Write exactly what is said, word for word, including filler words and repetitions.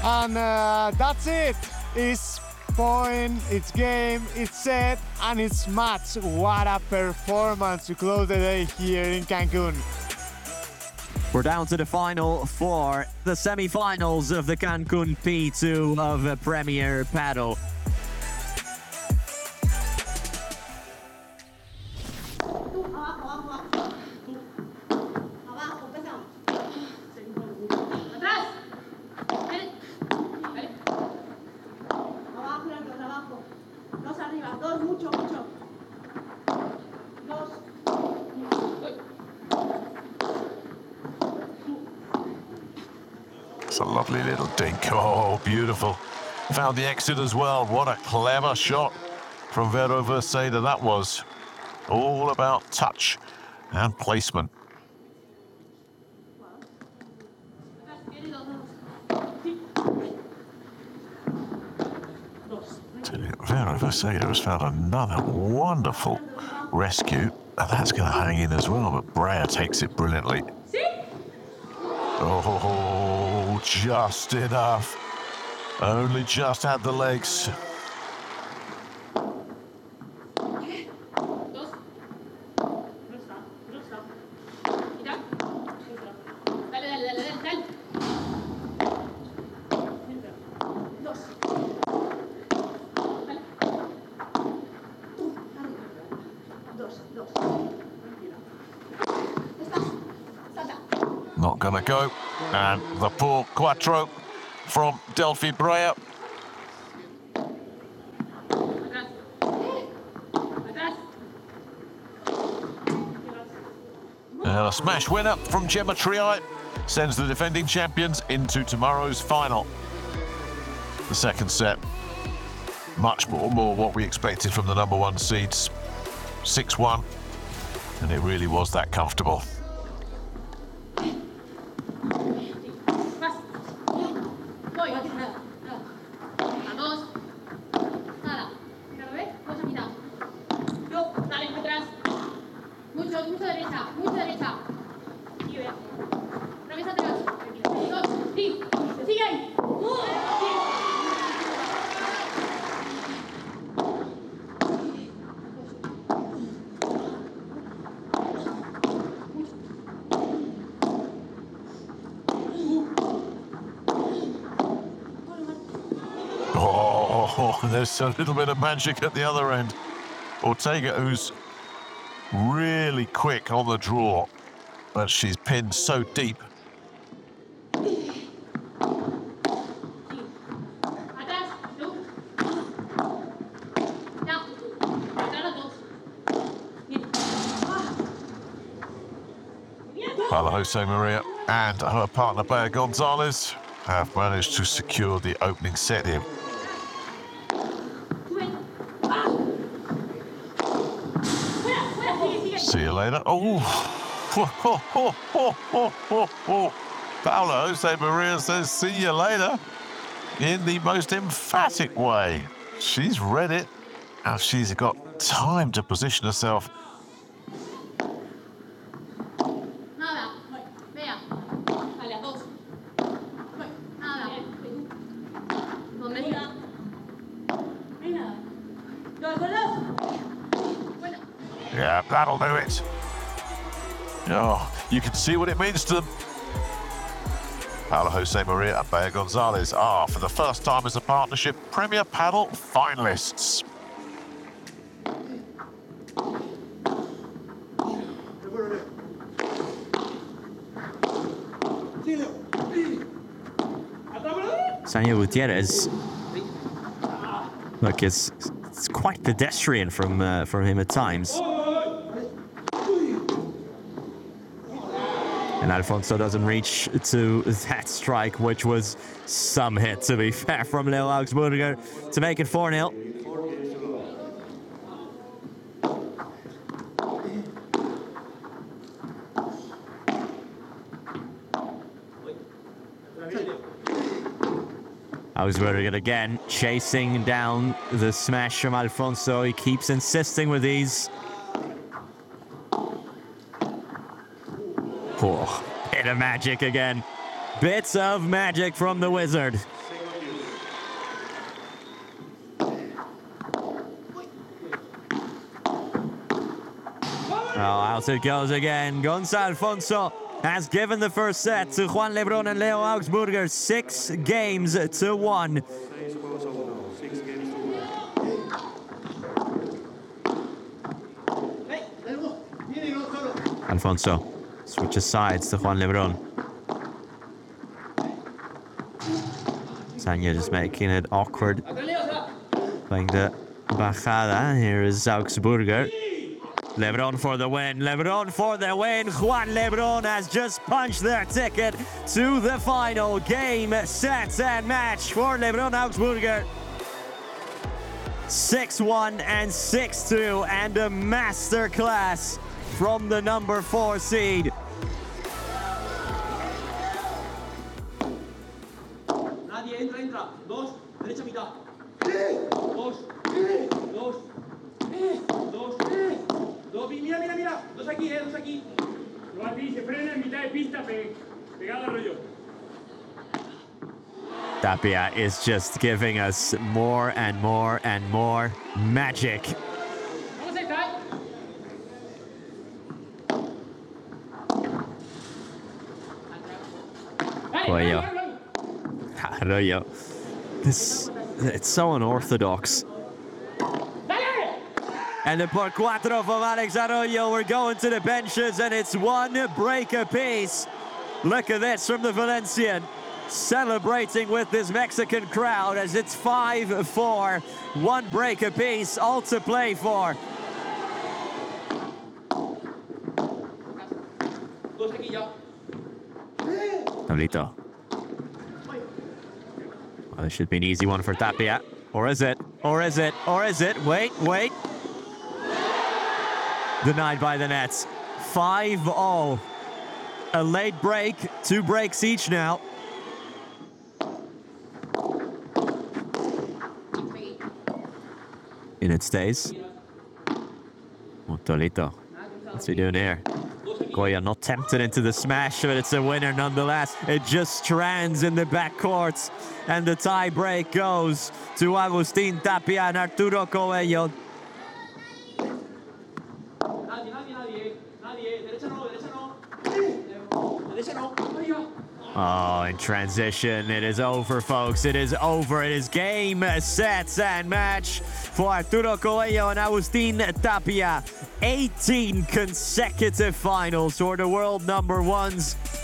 And uh, that's it. It's point, it's game, it's set, and it's match. What a performance to close the day here in Cancun. We're down to the final four, the semi-finals of the Cancun P two of uh, Premier Padel. It's a lovely little dink. Oh, beautiful. Found the exit as well. What a clever shot from Vero Verseda that was. All about touch and placement. Vero Verseda has found another wonderful rescue, and that's going to hang in as well, but Breyer takes it brilliantly. Oh, just enough. Only just had the legs. Not gonna go. And the poor quattro from Delphi Breyer. And a smash winner from Gemma Triai sends the defending champions into tomorrow's final. The second set, much more, more what we expected from the number one seeds. six one, and it really was that comfortable. Oh, there's a little bit of magic at the other end. Ortega, who's really quick on the draw, but she's pinned so deep. Paula Jose Maria and her partner Bea Gonzalez have managed to secure the opening set here. See you later. Oh, oh, oh, oh, oh, oh, oh. Paula Jose Maria says, see you later, in the most emphatic way. She's read it, and she's got time to position herself. Yeah, that'll do it. Oh, you can see what it means to them. Paula Jose Maria and Bea Gonzalez are, for the first time as a partnership, Premier Padel finalists. Sanyo Gutierrez. Look, it's, it's quite pedestrian from uh, from him at times. And Alfonso doesn't reach to that strike, which was some hit, to be fair, from Leo Augsburger to make it four nil. Augsburger again, chasing down the smash from Alfonso. He keeps insisting with these. Oh, bit of magic again. Bits of magic from the wizard. Oh, out it goes again. Gonza Alfonso has given the first set to Juan Lebron and Leo Augsburger, six games to one. Alfonso switches sides to Juan Lebron. Sanya just making it awkward. Playing the bajada. Here is Augsburger. Lebron for the win. Lebron for the win. Juan Lebron has just punched their ticket to the final. Game, set, and match for Lebron Augsburger. six one and six two, and a masterclass from the number four seed. Nadie entra, entra. Dos, derecha mitad. Dos, dos, dos, dos. Mira, mira, mira. Dos aquí, eh, dos aquí. Lo aquí, se frena en mitad de pista, pe pegado al rollo. Tapia is just giving us more and more and more magic. Vamos a estar. Arroyo. Arroyo. This, it's so unorthodox. And the por cuatro from Alex Arroyo. We're going to the benches, and it's one break apiece. Look at this from the Valencian, celebrating with this Mexican crowd as it's five four. One break apiece, all to play for. Dos aquí ya. Nolito. Well, this should be an easy one for Tapia. Or is it? Or is it? Or is it? Wait, wait. Denied by the Nets. five all. A late break, two breaks each now. In it stays. Oh, Tolito. What's he doing here? Goya not tempted into the smash, but it's a winner nonetheless. It just strands in the backcourt. And the tie break goes to Agustin Tapia and Arturo Coello. Nadie, nadie, nadie. Nadie. Derecha no, derecha no. Derecha no. Arriba. Oh, in transition, it is over, folks. It is over. It is game, set, and match for Arturo Coello and Agustin Tapia. eighteen consecutive finals for the world number ones.